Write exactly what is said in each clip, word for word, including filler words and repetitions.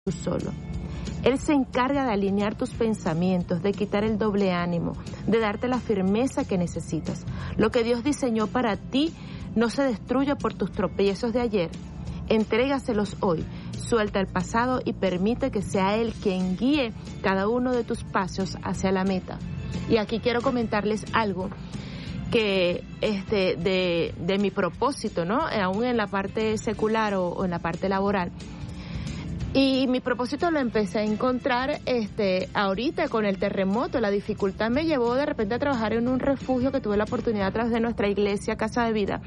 tú solo. Él se encarga de alinear tus pensamientos, de quitar el doble ánimo, de darte la firmeza que necesitas. Lo que Dios diseñó para ti no se destruye por tus tropiezos de ayer. Entrégaselos hoy, suelta el pasado y permite que sea Él quien guíe cada uno de tus pasos hacia la meta. Y aquí quiero comentarles algo que este de, de mi propósito, ¿no? Aún en la parte secular o, o en la parte laboral. Y mi propósito lo empecé a encontrar este ahorita con el terremoto. La dificultad me llevó de repente a trabajar en un refugio que tuve la oportunidad a través de nuestra iglesia, Casa de Vida.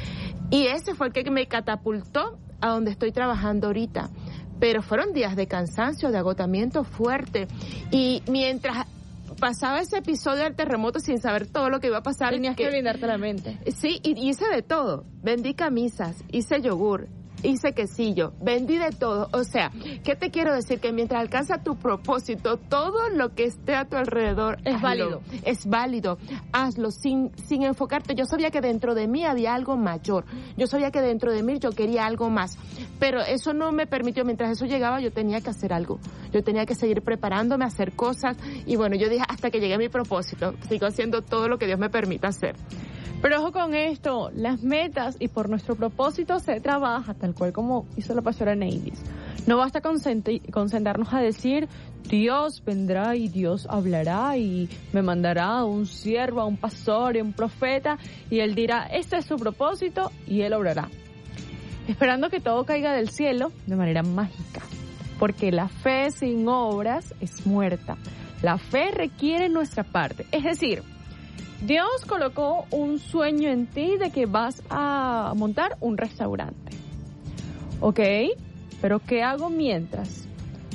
Y ese fue el que me catapultó a donde estoy trabajando ahorita. Pero fueron días de cansancio, de agotamiento fuerte. Y mientras pasaba ese episodio del terremoto sin saber todo lo que iba a pasar. Tenías que, que blindarte la mente. Sí, y hice de todo. Vendí camisas, hice yogur, hice quesillo, vendí de todo. O sea, ¿qué te quiero decir? Que mientras alcanza tu propósito, todo lo que esté a tu alrededor es hazlo. válido. Es válido. Hazlo sin, sin enfocarte. Yo sabía que dentro de mí había algo mayor. Yo sabía que dentro de mí yo quería algo más. Pero eso no me permitió. Mientras eso llegaba, yo tenía que hacer algo. Yo tenía que seguir preparándome, hacer cosas. Y bueno, yo dije, hasta que llegue a mi propósito, sigo haciendo todo lo que Dios me permita hacer. Pero ojo con esto, las metas y por nuestro propósito se trabaja, tal cual como hizo la pastora Neidis. No basta con concentrarnos a decir, Dios vendrá y Dios hablará y me mandará a un siervo, a un pastor, a un profeta, y Él dirá, este es su propósito, y Él obrará. Esperando que todo caiga del cielo de manera mágica, porque la fe sin obras es muerta. La fe requiere nuestra parte, es decir, Dios colocó un sueño en ti de que vas a montar un restaurante. ¿Ok? Pero ¿qué hago mientras?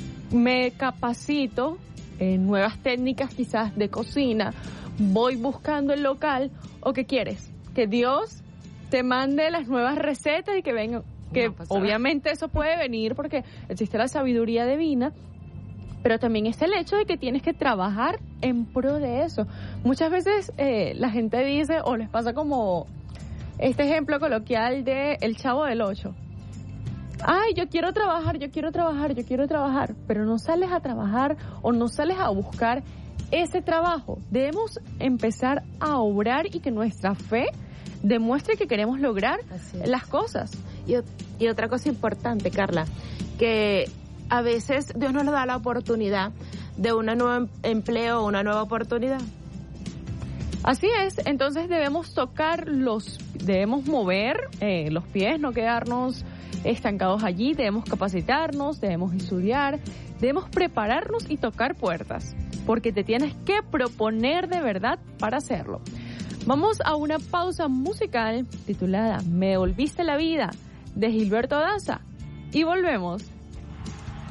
Me capacito en nuevas técnicas quizás de cocina, voy buscando el local, ¿o qué quieres? Que Dios te mande las nuevas recetas y que vengan, que no obviamente eso puede venir porque existe la sabiduría divina, pero también está el hecho de que tienes que trabajar en pro de eso. Muchas veces eh, la gente dice, o les pasa como este ejemplo coloquial de el Chavo del Ocho. Ay, yo quiero trabajar, yo quiero trabajar, yo quiero trabajar, pero no sales a trabajar o no sales a buscar ese trabajo. Debemos empezar a obrar y que nuestra fe demuestre que queremos lograr las cosas. Y, y otra cosa importante, Carla, que a veces Dios nos da la oportunidad de un nuevo empleo o una nueva oportunidad. Así es, entonces debemos tocar los, debemos mover eh, los pies, no quedarnos estancados allí, debemos capacitarnos, debemos estudiar, debemos prepararnos y tocar puertas, porque te tienes que proponer de verdad para hacerlo. Vamos a una pausa musical titulada Me Volviste la Vida, de Gilberto Daza, y volvemos.